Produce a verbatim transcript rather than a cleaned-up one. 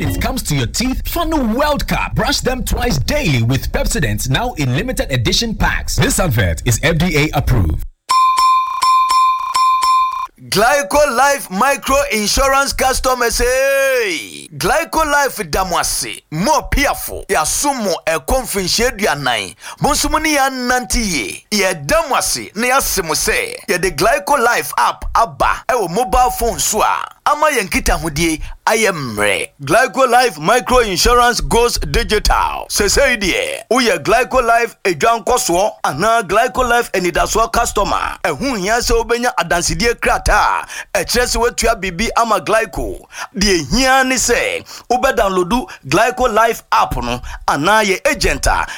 when it comes to your teeth, Fano World Cup. Brush them twice daily with Pepsodent, now in limited edition packs. This advert is F D A approved. Glyco Life Micro Insurance customers, hey! Glyco Life damwase more piafo ya sumo e konfinhye aduanan bonsumuni ya nantiye ye damwase na yasemo se ye the Glyco Life app aba e wo mobile phone so a ama yankita hodie ayemre. Glyco Life Micro Insurance goes digital. Se say die uye Glyco Life edwankoso ana Glyco Life enidaso customer ehun hia se obenya adansidie krata e kyerese wetua bibi ama Glyco de hia ni se ube downloadu Glyco Life app no ana ye agenta